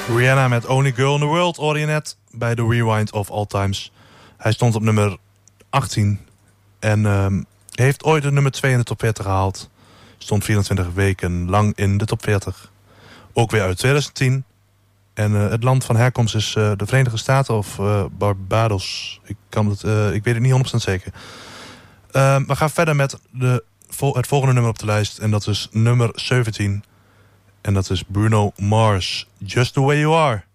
Rihanna met Only Girl in the World hoorde je net bij de Rewind of All Times. Hij stond op nummer 18 en heeft ooit de nummer 2 in de top 40 gehaald. Stond 24 weken lang in de top 40. Ook weer uit 2010. En het land van herkomst is de Verenigde Staten of Barbados. Ik weet het niet 100% zeker. We gaan verder met het volgende nummer op de lijst. En dat is nummer 17. En dat is Bruno Mars. Just the Way You Are.